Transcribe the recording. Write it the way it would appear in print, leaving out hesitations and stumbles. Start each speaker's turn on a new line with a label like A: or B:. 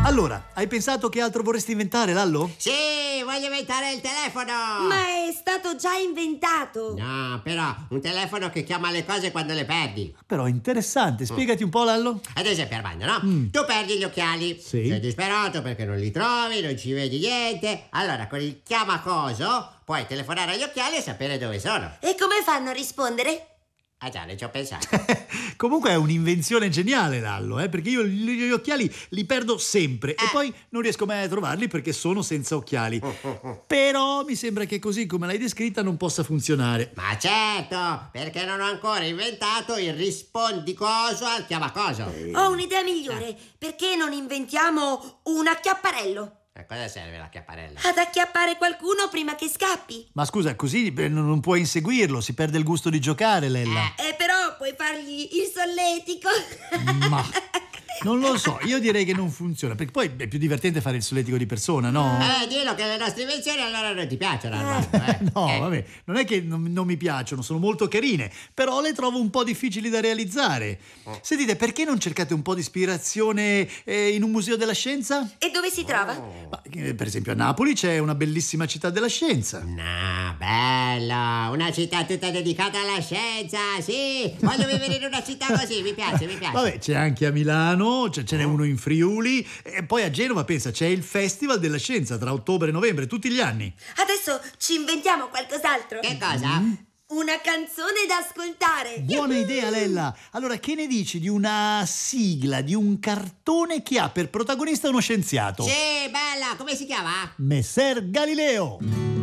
A: Allora, hai pensato che altro vorresti inventare, Lallo?
B: Sì, voglio inventare il telefono!
C: Ma è stato già inventato.
B: No, però un telefono che chiama le cose quando le perdi.
A: Però interessante, spiegati un po', Lallo.
B: Ad esempio, Armando, no? Tu perdi gli occhiali.
A: Sì.
B: Sei disperato perché non li trovi, non ci vedi niente. Allora, con il chiamacoso puoi telefonare agli occhiali e sapere dove sono.
C: E come fanno a rispondere?
B: Ah già, ne ci ho pensato.
A: Comunque è un'invenzione geniale, Lallo, perché io gli occhiali li perdo sempre e poi non riesco mai a trovarli perché sono senza occhiali. Però mi sembra che così come l'hai descritta non possa funzionare.
B: Ma certo, perché non ho ancora inventato il rispondicoso al chiamacoso.
C: Ho un'idea migliore. Perché non inventiamo un acchiapparello?
B: A cosa serve la chiapparella?
C: Ad acchiappare qualcuno prima che scappi.
A: Ma scusa, così non puoi inseguirlo, si perde il gusto di giocare, Lella.
C: Però puoi fargli il solletico.
A: Ma non lo so, io direi che non funziona, perché poi è più divertente fare il solletico di persona, no?
B: Dillo che le nostre invenzioni allora non ti piacciono, Armando.
A: No, vabbè, non è che non mi piacciono, sono molto carine, però le trovo un po' difficili da realizzare. Sentite, perché non cercate un po' di ispirazione in un museo della scienza?
C: E dove si trova?
A: Ma, per esempio a Napoli c'è una bellissima città della scienza.
B: No, bello, una città tutta dedicata alla scienza, sì. Voglio vivere in una città così, mi piace.
A: Vabbè, c'è anche a Milano, ce n'è uno in Friuli e poi a Genova, pensa, c'è il Festival della Scienza tra ottobre e novembre, tutti gli anni.
C: Adesso ci inventiamo qualcos'altro.
B: Che cosa?
C: Una canzone da ascoltare.
A: Buona idea, Lella. Allora, che ne dici di una sigla di un cartone che ha per protagonista uno scienziato?
B: Sì, bella, come si chiama?
A: Messer Galileo.